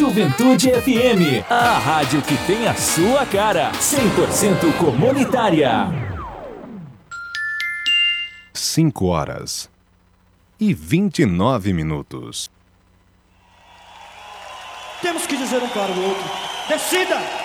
Juventude FM, a rádio que tem a sua cara, 100% comunitária. 5h29. Temos que dizer um para o outro: decida!